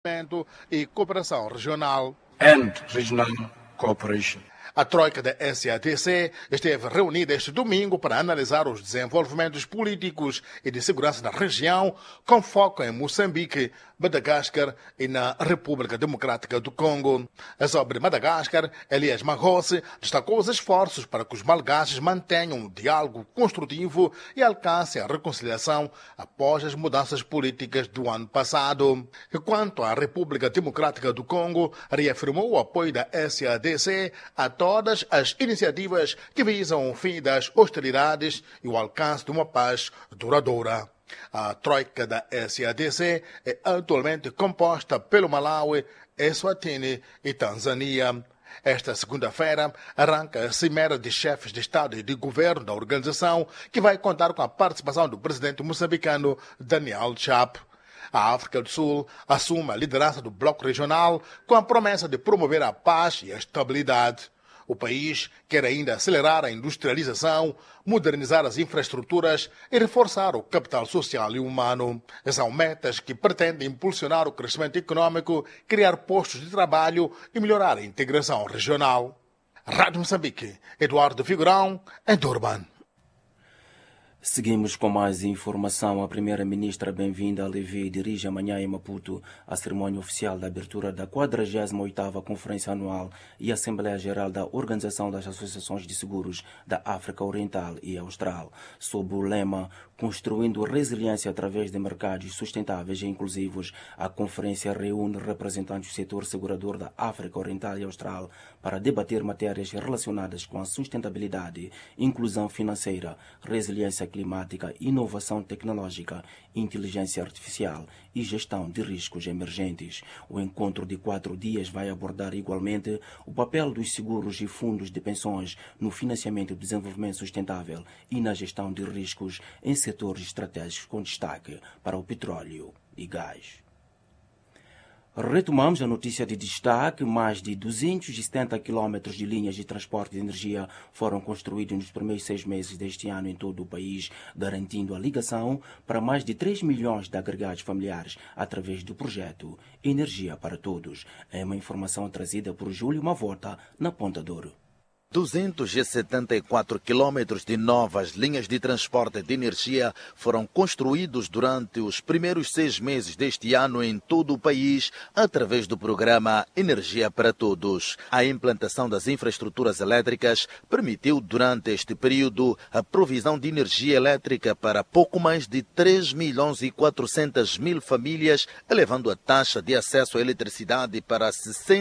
e cooperação regional. And regional cooperation. A troika da SADC esteve reunida este domingo para analisar os desenvolvimentos políticos e de segurança na região, com foco em Moçambique, Madagascar e na República Democrática do Congo. Sobre Madagascar, Elias Magossi destacou os esforços para que os malgaches mantenham um diálogo construtivo e alcancem a reconciliação após as mudanças políticas do ano passado. Quanto à República Democrática do Congo, reafirmou o apoio da SADC a todas as iniciativas que visam o fim das hostilidades e o alcance de uma paz duradoura. A troika da SADC é atualmente composta pelo Malawi, Eswatini e Tanzânia. Esta segunda-feira arranca a cimeira de chefes de Estado e de Governo da organização, que vai contar com a participação do presidente moçambicano Daniel Chapo. A África do Sul assume a liderança do bloco regional com a promessa de promover a paz e a estabilidade. O país quer ainda acelerar a industrialização, modernizar as infraestruturas e reforçar o capital social e humano. São metas que pretendem impulsionar o crescimento econômico, criar postos de trabalho e melhorar a integração regional. Rádio Moçambique, Eduardo Figurão, em Durban. Seguimos com mais informação. A primeira-ministra Bem-vinda Levi dirige amanhã em Maputo a cerimônia oficial da abertura da 48ª Conferência Anual e Assembleia Geral da Organização das Associações de Seguros da África Oriental e Austral, sob o lema Construindo Resiliência através de mercados sustentáveis e inclusivos. A conferência reúne representantes do setor segurador da África Oriental e Austral para debater matérias relacionadas com a sustentabilidade, inclusão financeira, resiliência climática, inovação tecnológica, inteligência artificial e gestão de riscos emergentes. O encontro de 4 dias vai abordar igualmente o papel dos seguros e fundos de pensões no financiamento do desenvolvimento sustentável e na gestão de riscos em setores estratégicos com destaque para o petróleo e gás. Retomamos a notícia de destaque. Mais de 270 quilômetros de linhas de transporte de energia foram construídos nos primeiros 6 meses deste ano em todo o país, garantindo a ligação para mais de 3 milhões de agregados familiares através do projeto Energia para Todos. É uma informação trazida por Júlio Mavota, na Ponta do Ouro. 274 quilômetros de novas linhas de transporte de energia foram construídos durante os primeiros 6 meses deste ano em todo o país, através do programa Energia para Todos. A implantação das infraestruturas elétricas permitiu, durante este período, a provisão de energia elétrica para pouco mais de 3.400.000 famílias, elevando a taxa de acesso à eletricidade para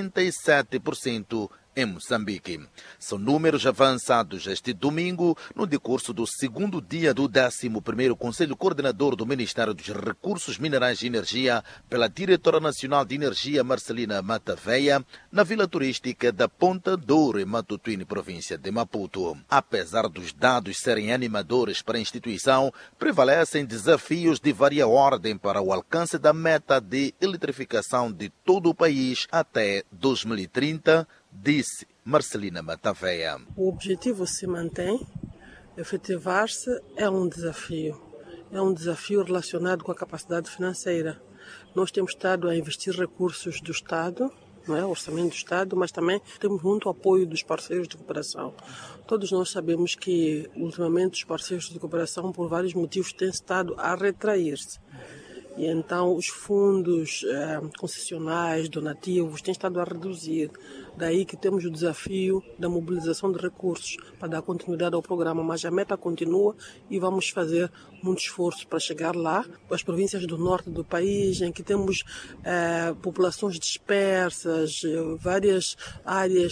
67%. em Moçambique. São números avançados este domingo no decurso do segundo dia do 11º Conselho Coordenador do Ministério dos Recursos Minerais e Energia pela Diretora Nacional de Energia Marcelina Mataveia, na Vila Turística da Ponta do Ouro, em Matutuine, província de Maputo. Apesar dos dados serem animadores para a instituição, prevalecem desafios de vária ordem para o alcance da meta de eletrificação de todo o país até 2030, disse Marcelina Mataveia. O objetivo se mantém, efetivar-se é um desafio. É um desafio relacionado com a capacidade financeira. Nós temos estado a investir recursos do Estado, não é? O orçamento do Estado, mas também temos muito apoio dos parceiros de cooperação. Todos nós sabemos que, ultimamente, os parceiros de cooperação, por vários motivos, têm estado a retrair-se. E então os fundos concessionais, donativos, têm estado a reduzir. Daí que temos o desafio da mobilização de recursos para dar continuidade ao programa, mas a meta continua e vamos fazer muito esforço para chegar lá. As províncias do norte do país, em que temos populações dispersas, várias áreas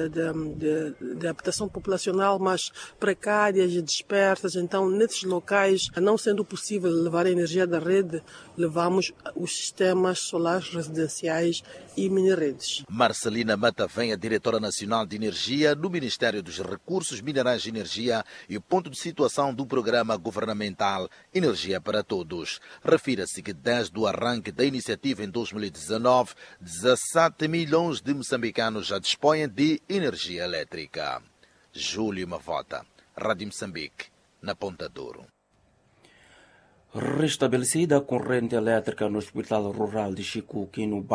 de habitação populacional, mas precárias e dispersas. Então, nesses locais, não sendo possível levar a energia da rede, levamos os sistemas solares residenciais e mini-redes. Marcelina Mataveia, diretora nacional de energia no Ministério dos Recursos Minerais e Energia, e o ponto de situação do programa governamental Energia para Todos. Refira-se que desde o arranque da iniciativa em 2019, 17 milhões de moçambicanos já dispõem de energia elétrica. Júlio Mavota, Rádio Moçambique, na Ponta do Ouro. Restabelecida a corrente elétrica no Hospital Rural de Chicuque, no